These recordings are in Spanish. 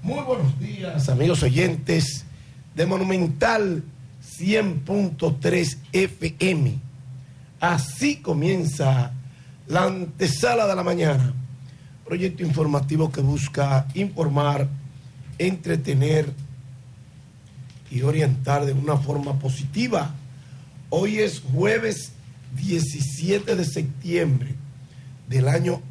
Muy buenos días, amigos oyentes de Monumental 100.3 FM. Así comienza la antesala de la mañana, proyecto informativo que busca informar, entretener y orientar de una forma positiva. Hoy es jueves 17 de septiembre del año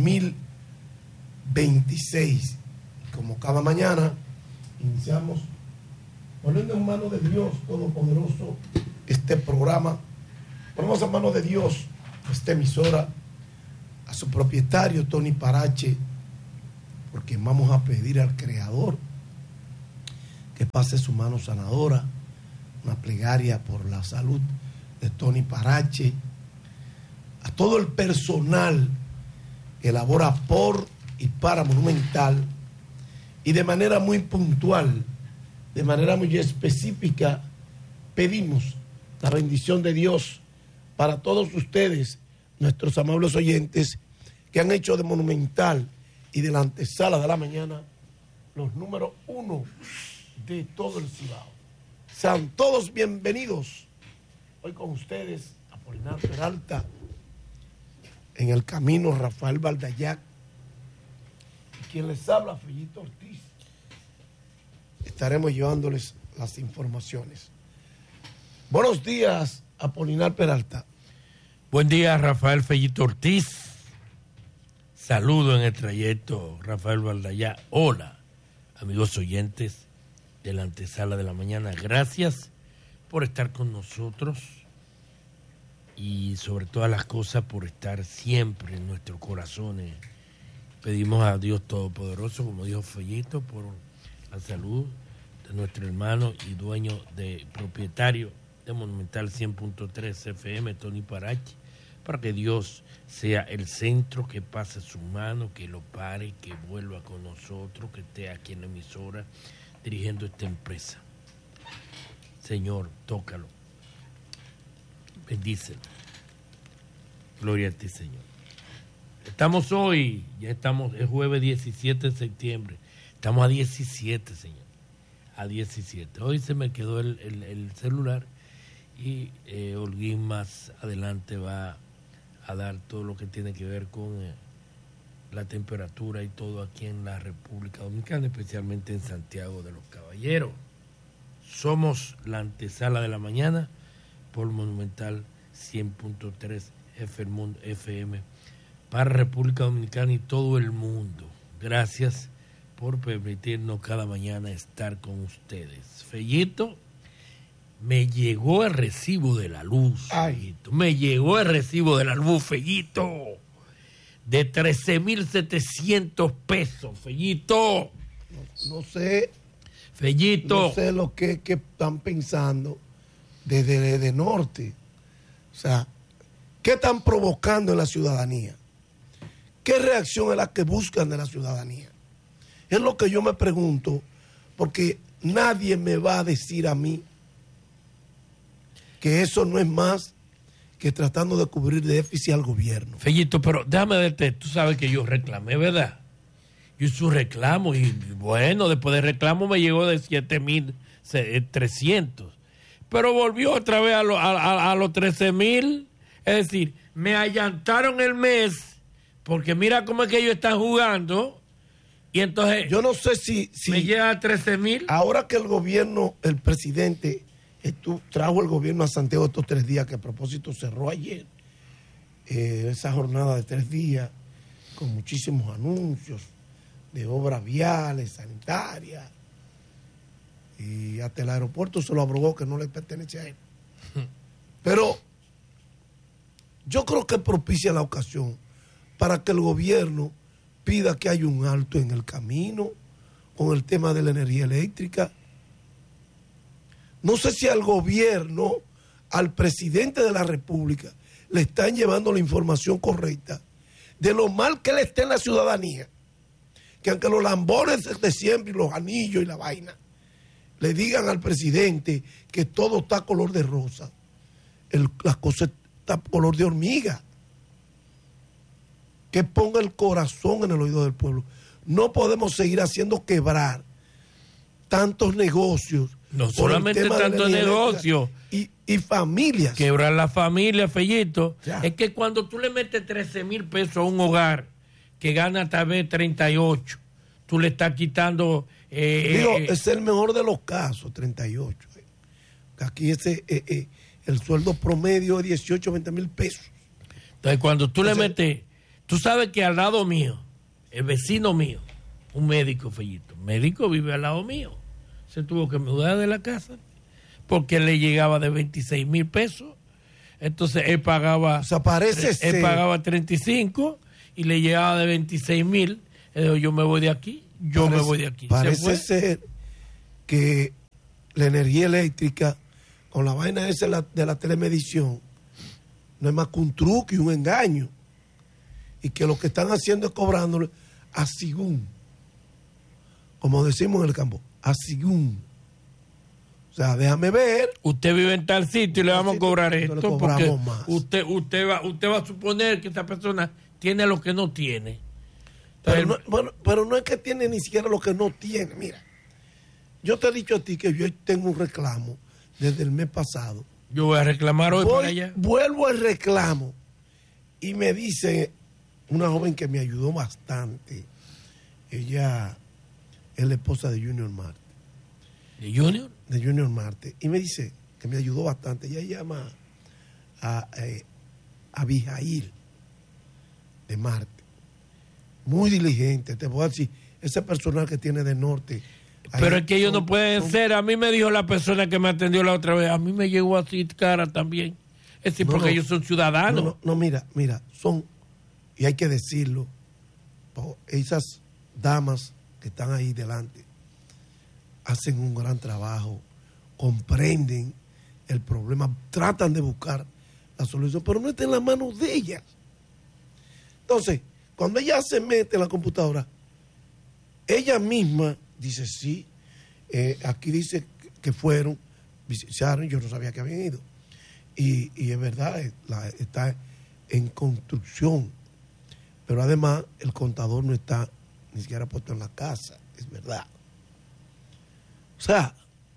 2026. Como cada mañana, iniciamos poniendo en manos de Dios Todopoderoso este programa. Ponemos en manos de Dios esta emisora, a su propietario Tony Parache, porque vamos a pedir al Creador que pase su mano sanadora, una plegaria por la salud de Tony Parache, a todo el personal que labora por y para Monumental, y de manera muy puntual, de manera muy específica, pedimos la bendición de Dios para todos ustedes, nuestros amables oyentes, que han hecho de Monumental y de la antesala de la mañana los números 1 de todo el Cibao. Sean todos bienvenidos. Hoy con ustedes, Apolinar Peralta, en el camino Rafael Valdayac, y quien les habla, Fellito Ortiz. Estaremos llevándoles las informaciones. Buenos días, Apolinar Peralta. Buen día, Rafael Fellito Ortiz. Saludo en el trayecto, Rafael Valdayac. Hola, amigos oyentes de la antesala de la mañana. Gracias por estar con nosotros y sobre todas las cosas por estar siempre en nuestros corazones. Pedimos a Dios Todopoderoso, como dijo Fellito, por la salud de nuestro hermano y dueño de propietario de Monumental 100.3 FM, Tony Parache, para que Dios sea el centro, que pase su mano, que lo pare, que vuelva con nosotros, que esté aquí en la emisora dirigiendo esta empresa. Señor, tócalo, bendícelo. Gloria a ti, Señor. Estamos hoy, es jueves 17 de septiembre. Estamos a 17, Señor. A 17. Hoy se me quedó el celular y Holguín más adelante va a dar todo lo que tiene que ver con la temperatura y todo aquí en la República Dominicana, especialmente en Santiago de los Caballeros. Somos la antesala de la mañana por Monumental 100.3 FM para República Dominicana y todo el mundo. Gracias por permitirnos cada mañana estar con ustedes. Fellito, me llegó el recibo de la luz. Fellito. Me llegó el recibo de la luz, Fellito, de 13,700 pesos, Fellito. No sé, Fellito. No sé lo que están pensando desde norte. O sea, ¿qué están provocando en la ciudadanía? ¿Qué reacción es la que buscan de la ciudadanía? Es lo que yo me pregunto, porque nadie me va a decir a mí que eso no es más que tratando de cubrir déficit al gobierno. Fellito, pero déjame verte, tú sabes que yo reclamé, ¿verdad? Yo hice un reclamo y bueno, después del reclamo me llegó de 7,300. Pero volvió otra vez a los 13,000. Es decir, me allantaron el mes, porque mira cómo es que ellos están jugando. Y entonces, yo no sé si me llega a 13,000. Ahora que el gobierno, el presidente, trajo el gobierno a Santiago estos 3 días, que a propósito cerró ayer, esa jornada de 3 días, con muchísimos anuncios de obras viales, sanitarias, y hasta el aeropuerto se lo abrogó, que no le pertenece a él. Pero yo creo que propicia la ocasión para que el gobierno pida que haya un alto en el camino con el tema de la energía eléctrica. No sé si al gobierno, al presidente de la República, le están llevando la información correcta de lo mal que le está en la ciudadanía. Que aunque los lambones de siempre y los anillos y la vaina le digan al presidente que todo está color de rosa, las cosas están color de hormiga. Que ponga el corazón en el oído del pueblo. No podemos seguir haciendo quebrar tantos negocios. No por solamente el tema de la tantos energía negocios. y familias. Quebrar la familia, Fellito. Ya. Es que cuando tú le metes 13,000 pesos a un hogar que gana tal vez 38, tú le estás quitando... Es el mejor de los casos, 38. Aquí el sueldo promedio es 18, 20 mil pesos. Entonces, cuando tú le metes... Tú sabes que al lado mío, el vecino mío, un médico, Fellito, médico vive al lado mío. Se tuvo que mudar de la casa porque le llegaba de 26,000 pesos. Entonces él pagaba... O sea, parece ser... Él pagaba 35 y le llegaba de 26,000. Él dijo, yo me voy de aquí, me voy de aquí. Parece ser que la energía eléctrica, con la vaina esa de la telemedición, no es más que un truco y un engaño. Y que lo que están haciendo es cobrándole a según, como decimos en el campo, a según. O sea, déjame ver. Usted vive en tal sitio y le vamos a cobrar esto porque más. Usted va a suponer que esta persona tiene lo que no tiene. Pero no es que tiene ni siquiera lo que no tiene. Mira, yo te he dicho a ti que yo tengo un reclamo desde el mes pasado. Yo voy a reclamar hoy para allá. Vuelvo al reclamo y me dice una joven que me ayudó bastante. Ella es la esposa de Junior Marte. ¿De Junior? De Junior Marte. Y me dice que me ayudó bastante. Ella llama a Abijail de Marte. Muy diligente. Te voy a decir, ese personal que tiene de norte. Pero es que ellos no pueden ser. A mí me dijo la persona que me atendió la otra vez. A mí me llegó así cara también. Es decir, porque ellos son ciudadanos. No, mira, son, y hay que decirlo, esas damas que están ahí delante hacen un gran trabajo, comprenden el problema, tratan de buscar la solución, pero no está en las manos de ellas. Entonces, cuando ella se mete en la computadora, ella misma dice, sí, aquí dice que fueron, visitaron, yo no sabía que habían ido. Y es verdad, está en construcción, pero además el contador no está ni siquiera puesto en la casa, es verdad. O sea,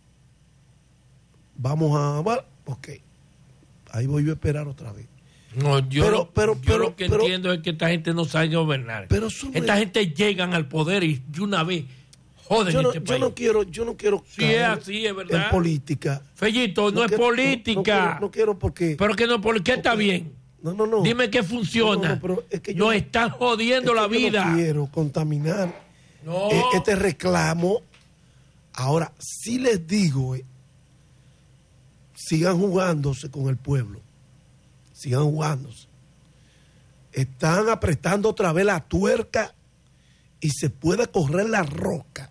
vamos a... Ok, ahí voy yo a esperar otra vez. No, yo lo que entiendo es que esta gente no sabe gobernar. Esta gente llegan al poder y de una vez joden este país. Yo no quiero sí, es así, es verdad. En política. Fellito, no es política. No quiero porque... Pero que no, ¿por qué está bien? No. Dime que funciona. Pero es que nos están jodiendo la vida. Yo no quiero contaminar este reclamo. Ahora, sí les digo, sigan jugándose con el pueblo. Sigan jugándose. Están apretando otra vez la tuerca y se puede correr la roca.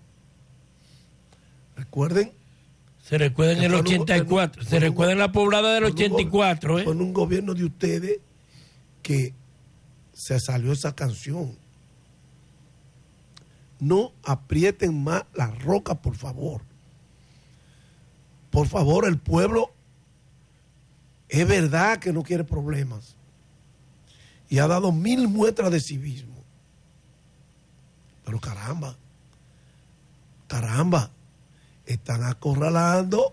Recuerden. Se recuerda en el 84. Se recuerda en la poblada del 84. Fue en un gobierno de ustedes que se salió esa canción. No aprieten más la roca, por favor. Por favor, el pueblo es verdad que no quiere problemas. Y ha dado 1000 muestras de civismo. Pero caramba, están acorralando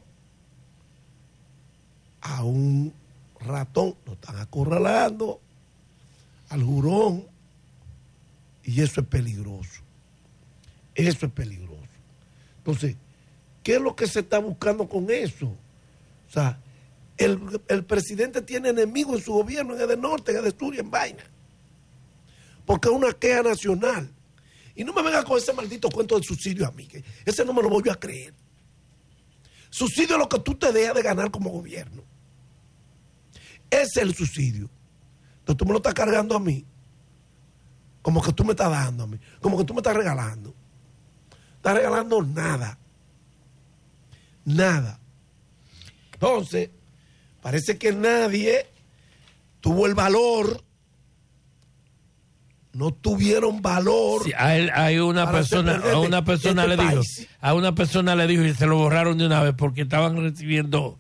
a un ratón, lo están acorralando al jurón, y eso es peligroso. Eso es peligroso. Entonces, ¿qué es lo que se está buscando con eso? O sea, el presidente tiene enemigos en su gobierno, en el de norte, en el de sur y en vaina. Porque es una queja nacional. Y no me venga con ese maldito cuento del subsidio a mí, que ese no me lo voy a creer. Subsidio es lo que tú te dejas de ganar como gobierno. Ese es el subsidio. Entonces tú me lo estás cargando a mí, como que tú me estás dando a mí, como que tú me estás regalando. Estás regalando nada. Nada. Entonces, parece que nadie tuvo el valor. No tuvieron valor. Sí, a una persona le dijo y se lo borraron de una vez porque estaban recibiendo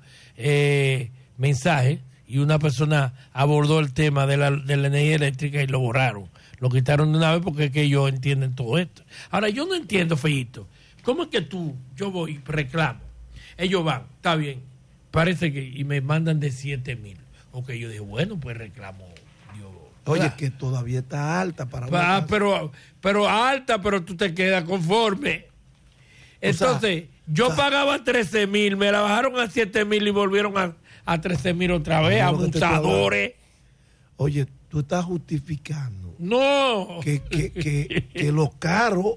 mensajes y una persona abordó el tema de la energía eléctrica y lo borraron Lo quitaron de una vez porque es que ellos entienden todo esto. Ahora, yo no entiendo, Fellito, ¿cómo es que yo voy y reclamo? Ellos van, está bien, parece que, y me mandan de 7,000. Ok, yo digo, bueno, pues reclamo. Oye, que todavía está alta para pero alta, pero tú te quedas conforme. Entonces, yo pagaba 13,000, me la bajaron a 7,000 y volvieron a 13,000 otra vez, abusadores. Oye, tú estás justificando no que lo caro,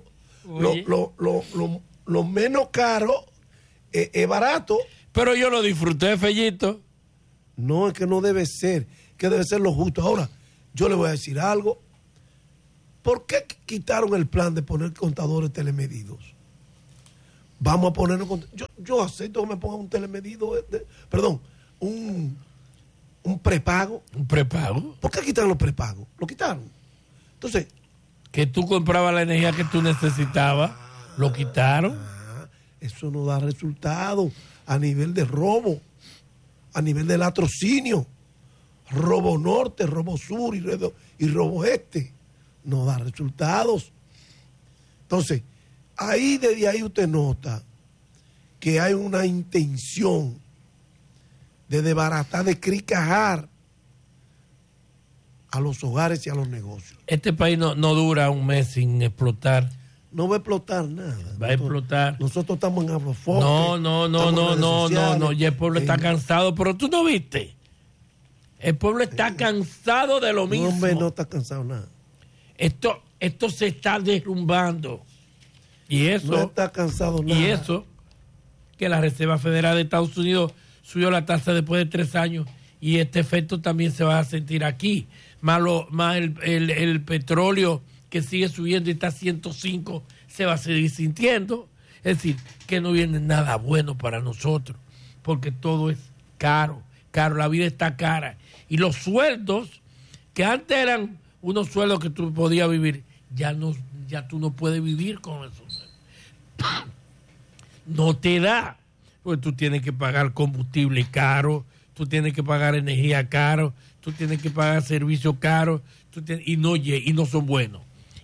lo menos caro es barato. Pero yo lo disfruté, Fellito. No, es que no debe ser, que debe ser lo justo. Ahora, yo le voy a decir algo. ¿Por qué quitaron el plan de poner contadores telemedidos? Vamos a ponernos... Yo acepto que me pongan un telemedido, un prepago. ¿Un prepago? ¿Por qué quitaron los prepagos? Lo quitaron. Entonces... Que tú comprabas la energía que tú necesitabas, lo quitaron. Eso no da resultado a nivel de robo, a nivel de latrocinio. Robo norte, robo sur y robo este. No da resultados. Entonces, desde ahí usted nota que hay una intención de desbaratar, de cricajar a los hogares y a los negocios. Este país no dura un mes sin explotar. No va a explotar nada. Va a explotar. Nosotros estamos en Agrofoque. No. Ya el pueblo está cansado, pero tú no viste. El pueblo está cansado de lo mismo. No, hombre, no está cansado nada. Esto se está derrumbando. Y eso... No está cansado nada. Y eso, que la Reserva Federal de Estados Unidos subió la tasa después de 3 años y este efecto también se va a sentir aquí. Más el petróleo que sigue subiendo y está a 105 se va a seguir sintiendo. Es decir, que no viene nada bueno para nosotros porque todo es caro, la vida está cara. Y los sueldos, que antes eran unos sueldos que tú podías vivir, ya tú no puedes vivir con eso. No te da, porque tú tienes que pagar combustible caro, tú tienes que pagar energía caro, tú tienes que pagar servicios caros, y no son buenos.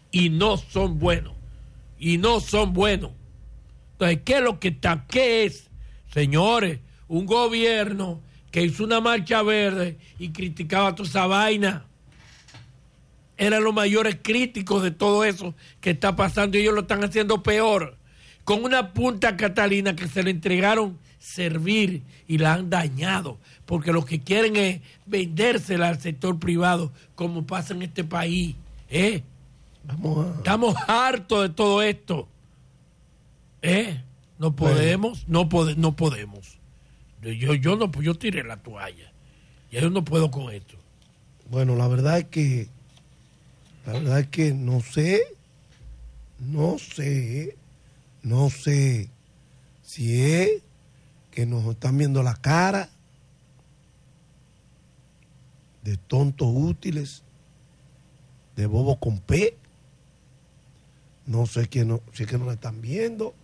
Entonces, ¿qué es? Señores, un gobierno que hizo una marcha verde y criticaba toda esa vaina. Eran los mayores críticos de todo eso que está pasando y ellos lo están haciendo peor. Con una Punta Catalina que se le entregaron servir y la han dañado. Porque lo que quieren es vendérsela al sector privado como pasa en este país. Estamos hartos de todo esto. No podemos. Yo tiré la toalla. Ya yo no puedo con esto. Bueno, la verdad es que no sé si es que nos están viendo la cara de tontos útiles, de bobos con P. No sé si es que nos están viendo.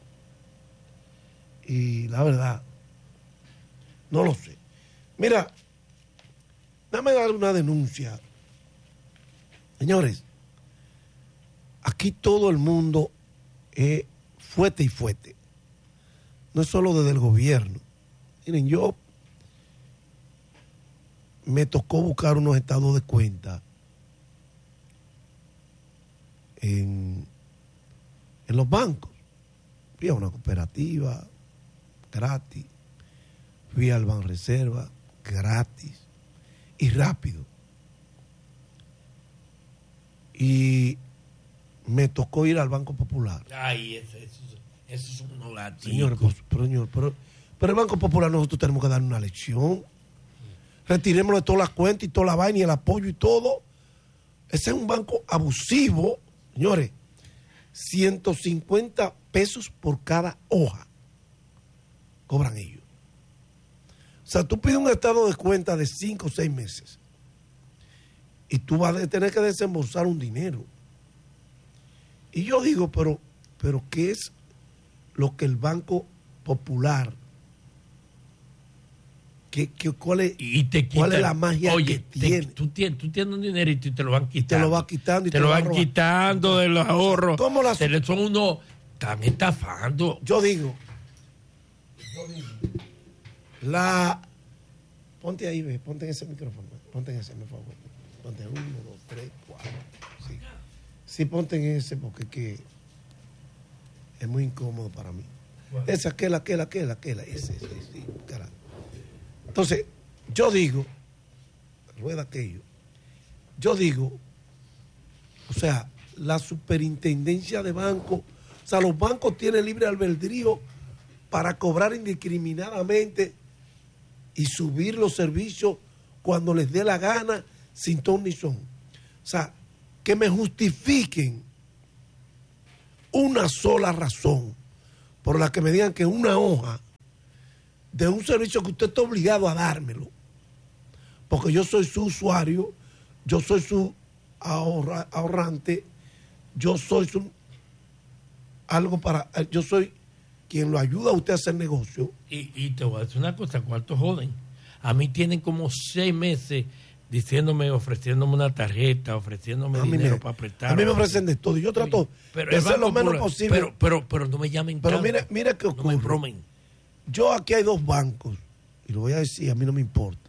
Y la verdad, no lo sé. Mira, dame dar una denuncia. Señores, aquí todo el mundo es fuerte y fuerte. No es solo desde el gobierno. Miren, yo me tocó buscar unos estados de cuenta en los bancos. Fui a una cooperativa gratis, fui al Banreserva gratis y rápido. Y me tocó ir al Banco Popular. Ay, eso es un gatito. Señor, pero el Banco Popular nosotros tenemos que dar una lección. Retiremos de todas las cuentas y toda la vaina y el apoyo y todo. Ese es un banco abusivo. Señores, 150 pesos por cada hoja cobran ellos. O sea, tú pides un estado de cuenta de 5 o 6 meses y tú vas a tener que desembolsar un dinero. Y yo digo, pero ¿qué es lo que el Banco Popular ¿Cuál es, y te quitan, cuál es la magia que tiene? Tú tienes un dinerito y te lo van quitando. Te lo va quitando y te lo van quitando de los ahorros. ¿Cómo son unos... Están estafando. Yo digo, ponte ahí, ve, ponte en ese micrófono, ponte en ese, por favor. Ponte 1, 2, 3, 4. Sí. Sí, ponte en ese porque que es muy incómodo para mí. Bueno. Ese, aquel, ese, sí, carajo. Entonces, yo digo, rueda aquello, yo digo, o sea, la superintendencia de bancos, o sea, los bancos tienen libre albedrío para cobrar indiscriminadamente y subir los servicios cuando les dé la gana, sin ton ni son. O sea, que me justifiquen una sola razón por la que me digan que una hoja de un servicio que usted está obligado a dármelo, porque yo soy su usuario, yo soy su ahorrante, yo soy yo soy quien lo ayuda a usted a hacer negocio. Y te voy a decir una cosa, ¿cuántos joden? A mí tienen como 6 meses diciéndome, ofreciéndome una tarjeta, ofreciéndome dinero para prestar. A mí me ofrecen de todo y yo trato de hacer lo menos posible. Pero no me llamen tanto. Pero mira qué ocurre. No me bromen. Yo aquí hay 2 bancos, y lo voy a decir, a mí no me importa,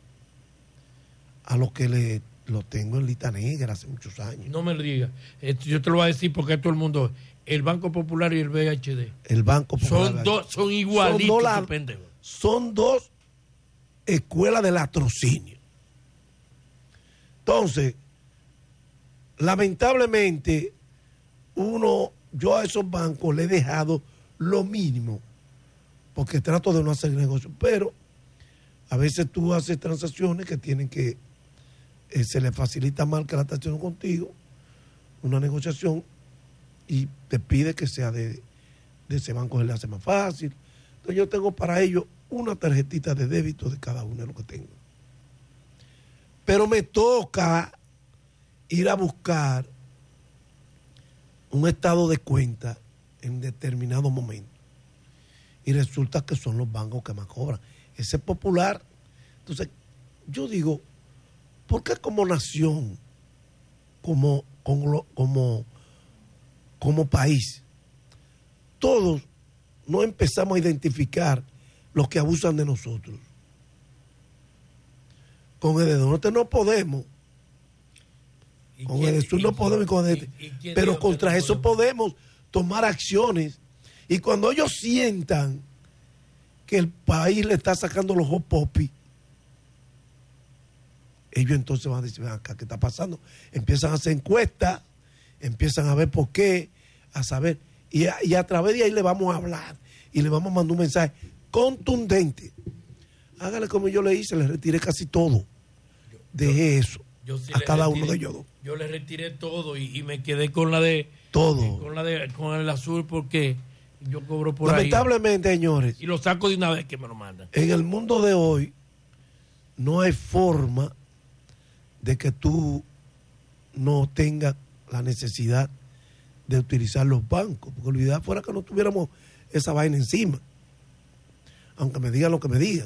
a los que lo tengo en lista negra hace muchos años. No me lo digas. Yo te lo voy a decir porque todo el mundo, el Banco Popular y el VHD. El Banco Popular. Son igualitos, son 2 escuelas de latrocinio. Entonces, lamentablemente, yo a esos bancos le he dejado lo mínimo, porque trato de no hacer negocio, pero a veces tú haces transacciones que tienen que, se le facilita mal que la transacción contigo, una negociación, y te pide que sea de ese banco, se le hace más fácil. Entonces yo tengo para ellos una tarjetita de débito de cada uno de lo que tengo. Pero me toca ir a buscar un estado de cuenta en determinado momento. Y resulta que son los bancos que más cobran. Ese es Popular. Entonces, yo digo, ¿por qué como nación, como país, todos no empezamos a identificar los que abusan de nosotros? Con el de norte no podemos, con el de sur no podemos, pero contra eso podemos tomar acciones. Y cuando ellos sientan que el país le está sacando los hot popis, ellos entonces van a decir, acá, ¿qué está pasando? Empiezan a hacer encuestas, empiezan a ver por qué, a saber, y a través de ahí le vamos a hablar y le vamos a mandar un mensaje contundente. Hágale como yo le hice, le retiré casi todo. Dejé eso sí a cada uno de ellos 2. Yo le retiré todo y me quedé con la de todo. Con el azul porque yo cobro por lamentablemente, ahí. Señores. Y lo saco de una vez que me lo mandan. En el mundo de hoy no hay forma de que tú no tengas la necesidad de utilizar los bancos, porque olvidar fuera que no tuviéramos esa vaina encima, aunque me digan lo que me digan.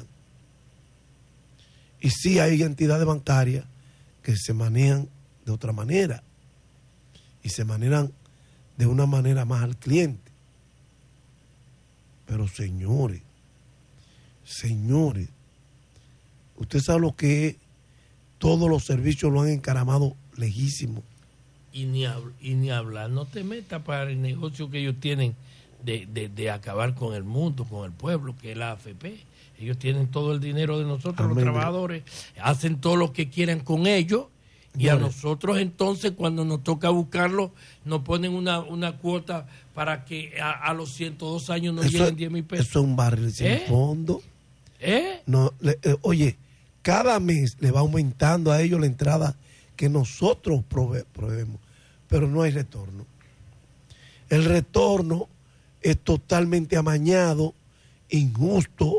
Y sí hay entidades bancarias que se manejan de otra manera y se manejan de una manera más al cliente. Pero señores, usted sabe lo que es, todos los servicios lo han encaramado lejísimo. Y ni hablar, no te metas para el negocio que ellos tienen de acabar con el mundo, con el pueblo, que es la AFP. Ellos tienen todo el dinero de nosotros, los trabajadores, hacen todo lo que quieran con ellos, y a nosotros entonces cuando nos toca buscarlo, nos ponen una cuota para que a los 102 años nos lleguen 10,000 pesos. Eso es un barril sin fondo. No, oye, cada mes le va aumentando a ellos la entrada que nosotros proveemos, pero no hay retorno. El retorno es totalmente amañado, injusto,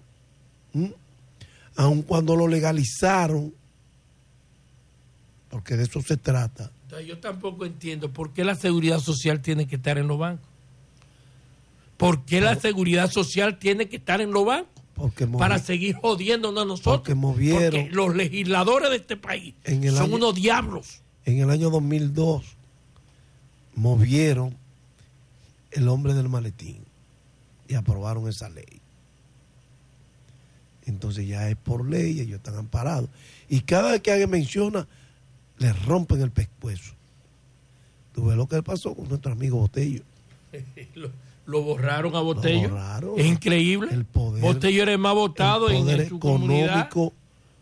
aun cuando lo legalizaron, porque de eso se trata. Entonces, yo tampoco entiendo por qué la seguridad social tiene que estar en los bancos. ¿Por qué la seguridad social tiene que estar en los bancos? para seguir jodiéndonos a nosotros. Porque los legisladores de este país son unos diablos. En el año 2002 movieron el hombre del maletín y aprobaron esa ley. Entonces ya es por ley, ellos están amparados. Y cada vez que alguien menciona, les rompen el pescuezo. Tú ves lo que pasó con nuestro amigo Botello. Lo borraron a Botello. Es increíble. El poder, Botello era el más votado el poder en su económico.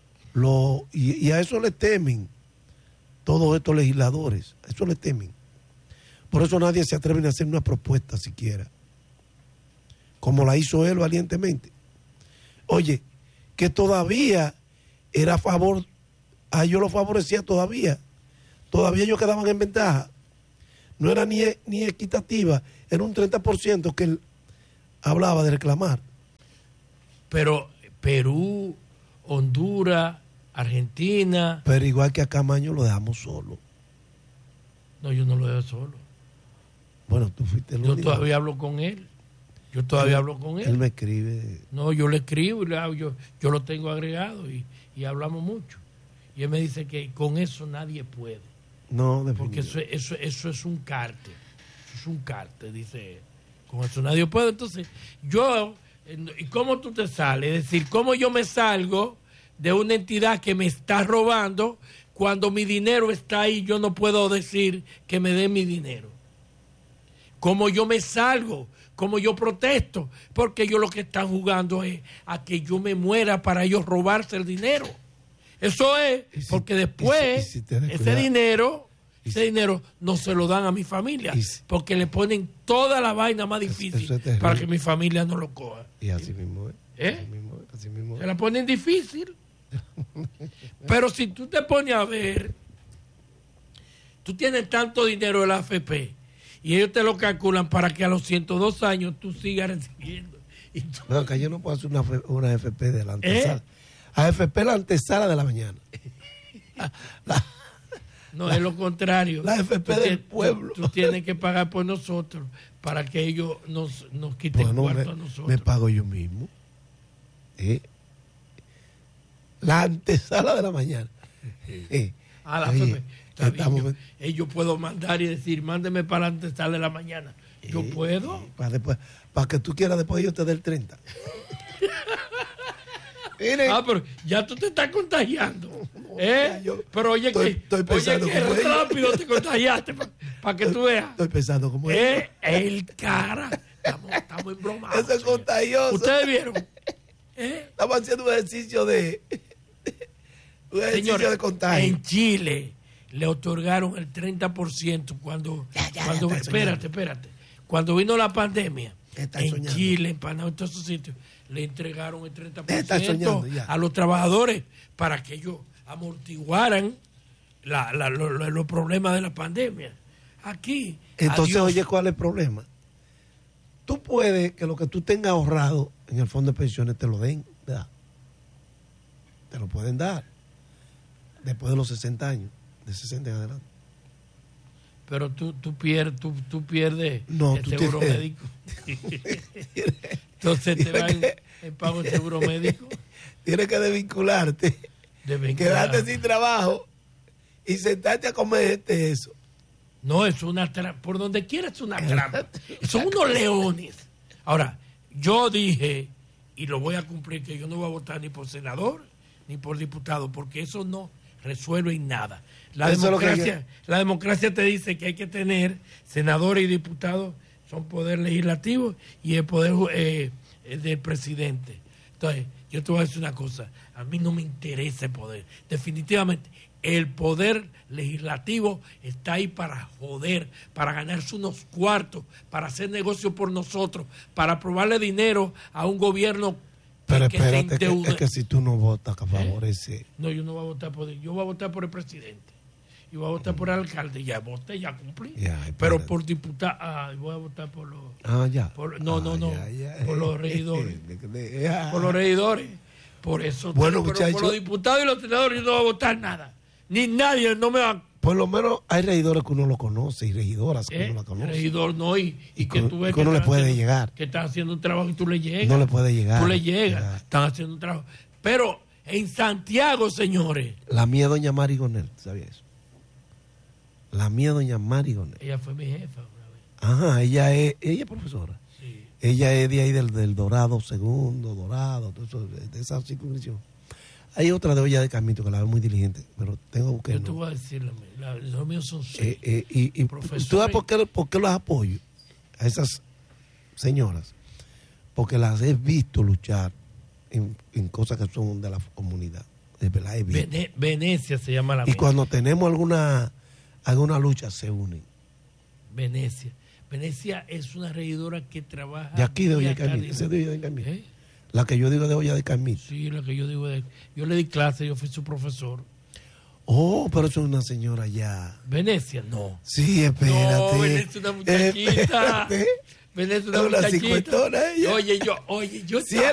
Y a eso le temen todos estos legisladores. A eso le temen. Por eso nadie se atreve a hacer una propuesta siquiera. Como la hizo él valientemente. Oye, que todavía era a favor, a ellos lo favorecía todavía. Todavía ellos quedaban en ventaja. No era ni equitativa, era un 30% que él hablaba de reclamar. Pero Perú, Honduras, Argentina. Pero igual que a Camaño lo dejamos solo. No, yo no lo dejo solo. Bueno, tú fuiste el único. Yo todavía hablo con él. Él me escribe. No, yo le escribo y yo lo tengo agregado y hablamos mucho. Y él me dice que con eso nadie puede. No, porque eso es un cártel. Eso es un cártel, dice él. Con eso nadie puede. Entonces, ¿y cómo tú te sales? Es decir, ¿cómo yo me salgo de una entidad que me está robando cuando mi dinero está ahí? Yo no puedo decir que me den mi dinero. ¿Cómo yo me salgo? ¿Cómo yo protesto? Porque ellos lo que están jugando es a que yo me muera para ellos robarse el dinero. Eso es, porque después ese dinero no se lo dan a mi familia, porque le ponen toda la vaina más difícil para que mi familia no lo coja. Y así mismo es. Así mismo es. Se la ponen difícil. Pero si tú te pones a ver, tú tienes tanto dinero de la AFP y ellos te lo calculan para que a los 102 años tú sigas recibiendo. No, que yo no puedo hacer una AFP de la antesala. AFP la antesala de la mañana. No, es lo contrario. La AFP del pueblo. Tú tienes que pagar por nosotros para que ellos nos quiten cuarto a nosotros. Me pago yo mismo. La antesala de la mañana. La AFP. Yo puedo mandar y decir, mándeme para la antesala de la mañana. Yo puedo. Para que tú quieras, después yo te dé el 30. Pero ya tú te estás contagiando. Pero oye, estoy pensando que rápido te contagiaste para que tú veas. Estoy pensando como ella. El cara. Estamos embromados. Eso es contagioso. ¿Ustedes vieron? Estamos haciendo un ejercicio de Señores, contagio. En Chile le otorgaron el 30% cuando espérate. Cuando vino la pandemia, en Chile, en Panamá, en todos esos sitios, le entregaron el 30% a los trabajadores para que ellos amortiguaran los problemas de la pandemia. Aquí. Entonces, oye, ¿cuál es el problema? Tú puedes que lo que tú tengas ahorrado en el fondo de pensiones te lo den, ¿verdad? Te lo pueden dar después de los 60 años, de 60 en adelante. Pero tú pierdes el seguro médico. Entonces te dan el pago del seguro médico. Tienes que desvincularte, quedarte sin trabajo y sentarte a comerte eso. No, es una trampa. Por donde quiera es una trampa. Son unos leones. Ahora, yo dije, y lo voy a cumplir, que yo no voy a votar ni por senador ni por diputado, porque eso no resuelve nada. La democracia te dice que hay que tener senadores y diputados, son poder legislativo y el poder del presidente. Entonces, yo te voy a decir una cosa, a mí no me interesa el poder. Definitivamente, el poder legislativo está ahí para joder, para ganarse unos cuartos, para hacer negocio por nosotros, para aprobarle dinero a un gobierno. Pero espérate, es que si tú no votas que favorece. No, yo no voy a votar por él. Yo voy a votar por el presidente. Yo voy a votar por el alcalde. Ya voté, ya cumplí. Pero por diputado, voy a votar por los. Por los regidores. Por los regidores. Por eso. Bueno, pero por los diputados y los senadores yo no voy a votar nada. Ni nadie, no me va. Por lo menos hay regidores que uno lo conoce y regidoras que uno la conoce. Regidor no, y que tú ves que uno le puede haciendo, llegar. que están haciendo un trabajo y tú le llegas. No le puede llegar. Tú le llegas, están haciendo un trabajo. Pero en Santiago, señores. La mía doña Mari Gonel, ¿sabía eso? La mía doña Mari Gonel. Ella fue mi jefa una vez. Ajá, ella es profesora. Sí. Ella es de ahí del Dorado Segundo, Dorado, todo eso, de esa circunscripción. Hay otra de Olla de Carmito que la veo muy diligente, pero tengo que buscar. Yo te voy a decir, los míos son 6. Y ¿tú sabes por qué los apoyo a esas señoras? Porque las he visto luchar en cosas que son de la comunidad. De verdad he visto. Venecia se llama la Y cuando tenemos alguna lucha se unen. Venecia. Venecia es una regidora que trabaja. De aquí de Olla de Carmito. Esa es de Olla de Carmito. ¿Eh? La que yo digo de Olla de Carmito. Sí, la que yo digo de. Yo le di clase, yo fui su profesor. Oh, pero eso es una señora ya. Venecia, no. Sí, espérate. No, Venecia es una muchachita. Espérate. Venecia es una Es una muchachita. cincuentona ella. Oye, yo Si es